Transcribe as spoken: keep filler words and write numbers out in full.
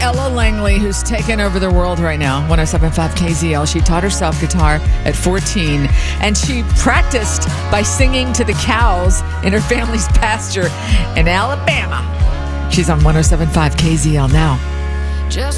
Ella Langley, who's taken over the world right now. one oh seven point five K Z L. She taught herself guitar at fourteen, and she practiced by singing to the cows in her family's pasture in Alabama. She's on one oh seven point five K Z L now. Just